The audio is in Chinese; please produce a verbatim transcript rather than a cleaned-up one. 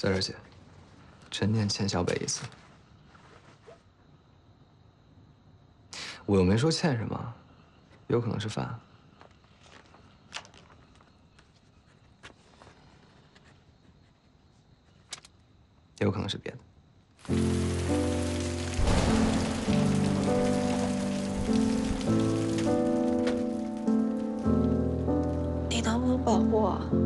在这儿写，陈念欠小北一次。我又没说欠什么，有可能是饭，也有可能是别的。 你能不能保护我？